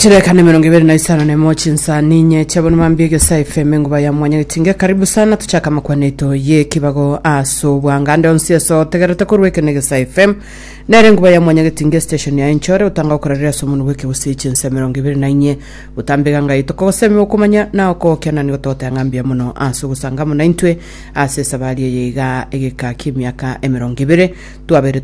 Chireka ni mirongo ibiri na isano na mochi ninye chabona mambige sa FM nguba ya mwanya tinge karibu sana tuchaka makwaneto ye kibago aso bwangande onsia so tegerete kurweke nege sa FM nere nguba ya mwanya tinge station ya Inchore utanga ukorera so muntu weke usichi nsa mirongo ibiri na nye utambega ngaito ko semi ukumanya na uko kyana ni gotote ngambia muno aso gusanga mu 92 ase sabali yega egeka kimyaka mirongo ibiri tuabere